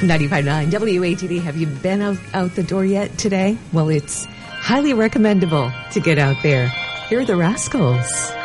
95.9 WATD. Have you been out the door yet today? Well, it's highly recommendable to get out there. Here are the Rascals.